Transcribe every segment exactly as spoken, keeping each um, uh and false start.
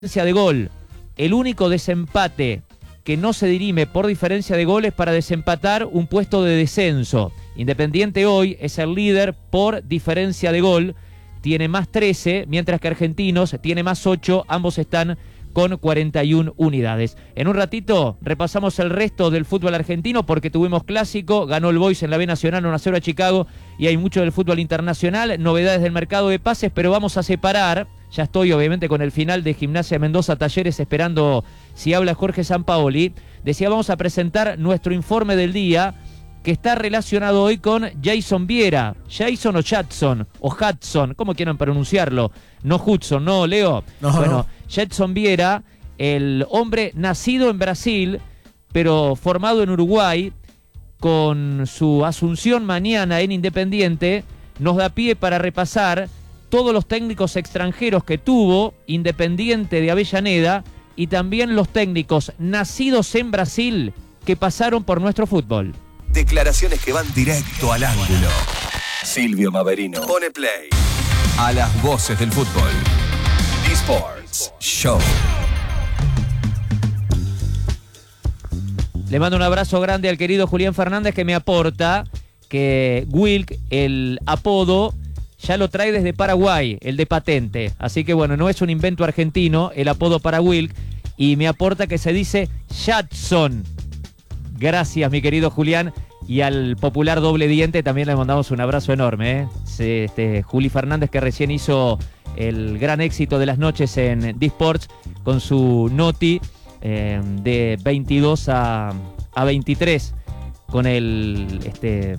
de gol. El único desempate que no se dirime por diferencia de goles para desempatar un puesto de descenso. Independiente hoy es el líder por diferencia de gol, tiene más trece, mientras que Argentinos tiene más ocho, ambos están con cuarenta y una unidades. En un ratito repasamos el resto del fútbol argentino porque tuvimos clásico, ganó el Boys en la B Nacional uno a cero a Chicago y hay mucho del fútbol internacional, novedades del mercado de pases, pero vamos a separar. Ya estoy obviamente con el final de Gimnasia Mendoza Talleres esperando si habla Jorge Sampaoli. Decía, vamos a presentar nuestro informe del día que está relacionado hoy con Jason Viera. Jason o Jadson o Hudson, ¿cómo quieran pronunciarlo? No Hudson, no, Leo. No, bueno, no. Jason Viera, el hombre nacido en Brasil, pero formado en Uruguay, con su asunción mañana en Independiente, nos da pie para repasar todos los técnicos extranjeros que tuvo Independiente de Avellaneda y también los técnicos nacidos en Brasil que pasaron por nuestro fútbol. Declaraciones que van directo al ángulo. Silvio Maverino pone play a las voces del fútbol. Esports Show. Le mando un abrazo grande al querido Julián Fernández que me aporta que Wilk, el apodo, ya lo trae desde Paraguay, el de patente. Así que bueno, no es un invento argentino el apodo para Wilk. Y me aporta que se dice Jadson. Gracias, mi querido Julián. Y al popular doble diente también le mandamos un abrazo enorme. ¿eh? Este, Juli Fernández, que recién hizo el gran éxito de las noches en D-Sports con su noti eh, de veintidós a veintitrés. Con el... este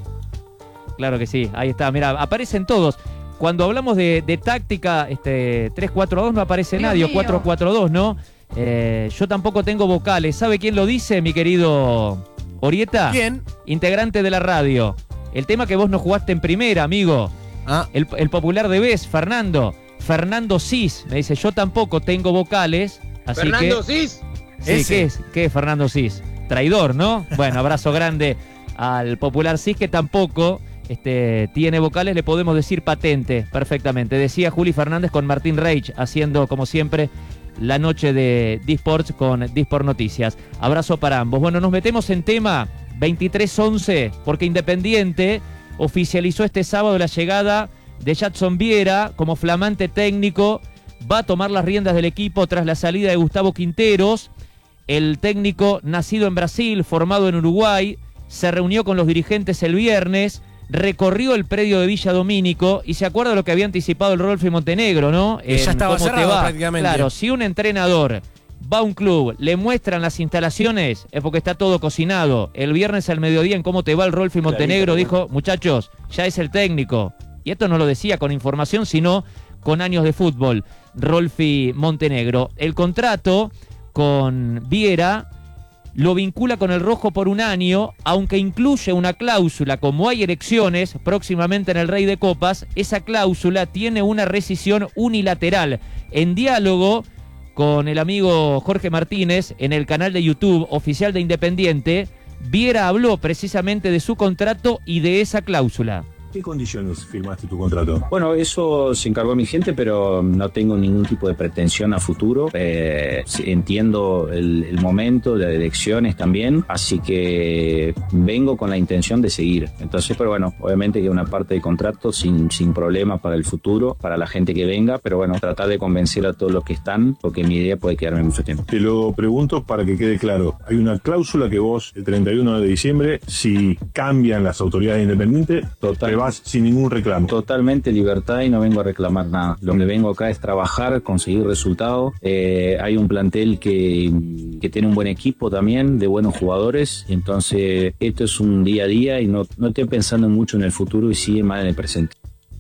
Claro que sí, ahí está, mira, aparecen todos. Cuando hablamos de, de táctica, este, tres cuatro dos no aparece Dios nadie, mío. cuatro cuatro dos, ¿no? Eh, yo tampoco tengo vocales. ¿Sabe quién lo dice, mi querido Orieta? ¿Quién? Integrante de la radio. El tema que vos no jugaste en primera, amigo. Ah, El, el popular de Vez, Fernando. Fernando Cis. Me dice, yo tampoco tengo vocales. Así Fernando que... Cis. Sí, Ese. ¿qué es? ¿Qué es Fernando Cis? Traidor, ¿no? Bueno, abrazo grande al popular Cis, que tampoco este, tiene vocales, le podemos decir patente perfectamente. Decía Juli Fernández con Martín Reich, haciendo, como siempre, la noche de D-Sports con D-Sport Noticias. Abrazo para ambos. Bueno, nos metemos en tema veintitrés once, porque Independiente oficializó este sábado la llegada de Jadson Viera como flamante técnico. Va a tomar las riendas del equipo tras la salida de Gustavo Quinteros. El técnico, nacido en Brasil, formado en Uruguay, se reunió con los dirigentes el viernes, recorrió el predio de Villa Domínico y se acuerda de lo que había anticipado el Rolfi Montenegro, ¿no? Que ya estaba cómo te cerrado va. prácticamente. Claro, si un entrenador va a un club, le muestran las instalaciones, es porque está todo cocinado. El viernes al mediodía en Cómo te va el Rolfi Montenegro dijo, muchachos, ya es el técnico. Y esto no lo decía con información, sino con años de fútbol. Rolfi Montenegro. El contrato con Viera lo vincula con el rojo por un año, aunque incluye una cláusula, como hay elecciones próximamente en el Rey de Copas, esa cláusula tiene una rescisión unilateral. En diálogo con el amigo Jorge Martínez en el canal de YouTube oficial de Independiente, Viera habló precisamente de su contrato y de esa cláusula. ¿Qué condiciones firmaste tu contrato? Bueno, eso se encargó mi gente, pero no tengo ningún tipo de pretensión a futuro. Eh, entiendo el, el momento de elecciones también, así que vengo con la intención de seguir. Entonces, pero bueno, obviamente que una parte del contrato sin, sin problema para el futuro, para la gente que venga, pero bueno, tratar de convencer a todos los que están, porque mi idea puede quedarme mucho tiempo. Te lo pregunto para que quede claro. Hay una cláusula que vos, el treinta y uno de diciembre, si cambian las autoridades independientes, Total. te vas sin ningún reclamo. Totalmente libertad y no vengo a reclamar nada. Lo que vengo acá es trabajar, conseguir resultados. Eh, hay un plantel que, que tiene un buen equipo también, de buenos jugadores. Entonces, esto es un día a día y no, no estoy pensando mucho en el futuro y sí más en el presente.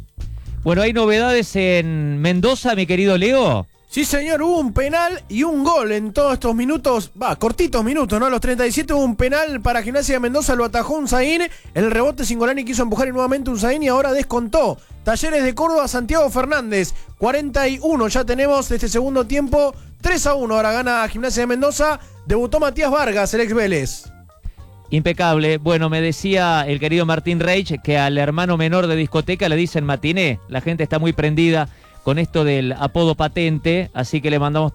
Bueno, hay novedades en Mendoza, mi querido Leo. sí, señor, hubo un penal y un gol en todos estos minutos, va, cortitos minutos, ¿no? A los treinta y siete hubo un penal para Gimnasia de Mendoza, lo atajó Unzaín, el rebote Singolani quiso empujar y nuevamente Unzaín y ahora descontó. Talleres de Córdoba, Santiago Fernández, cuarenta y uno ya tenemos de este segundo tiempo, tres a uno, ahora gana Gimnasia de Mendoza, debutó Matías Vargas, el ex Vélez. Impecable. Bueno, me decía el querido Martín Reich que al hermano menor de discoteca le dicen matiné, la gente está muy prendida con esto del apodo patente, así que le mandamos